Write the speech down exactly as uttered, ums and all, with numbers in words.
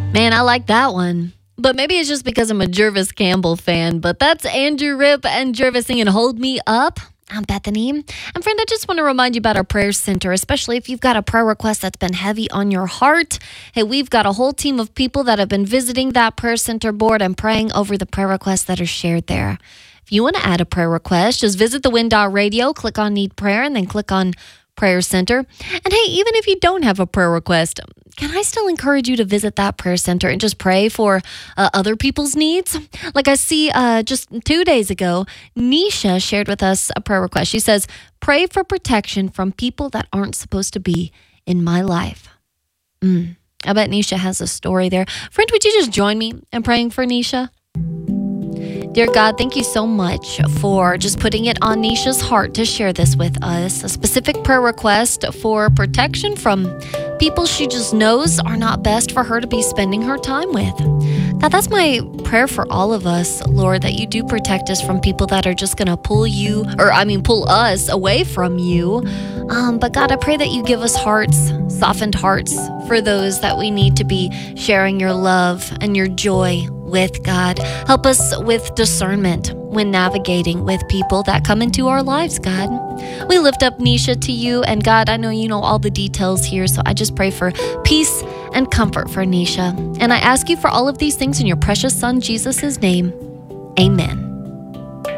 Man, I like that one. But maybe it's just because I'm a Jervis Campbell fan. But that's Andrew Ripp and Jervis singing Hold Me Up. I'm Bethany. And friend, I just want to remind you about our prayer center, especially if you've got a prayer request that's been heavy on your heart. Hey, we've got a whole team of people that have been visiting that prayer center board and praying over the prayer requests that are shared there. If you want to add a prayer request, just visit the Win dot Radio, click on Need Prayer, and then click on Prayer Center. And hey, even if you don't have a prayer request, can I still encourage you to visit that prayer center and just pray for uh, other people's needs? Like I see uh, just two days ago, Nisha shared with us a prayer request. She says, pray for protection from people that aren't supposed to be in my life. Mm, I bet Nisha has a story there. Friend, would you just join me in praying for Nisha? Dear God, thank you so much for just putting it on Nisha's heart to share this with us. A specific prayer request for protection from people she just knows are not best for her to be spending her time with. God, that's my prayer for all of us, Lord, that you do protect us from people that are just going to pull you, or I mean, pull us away from you. Um, but God, I pray that you give us hearts, softened hearts for those that we need to be sharing your love and your joy with. God, help us with discernment when navigating with people that come into our lives, God. We lift up Nisha to you, and God, I know you know all the details here, so I just pray for peace and comfort for Nisha. And I ask you for all of these things in your precious son, Jesus' name. Amen.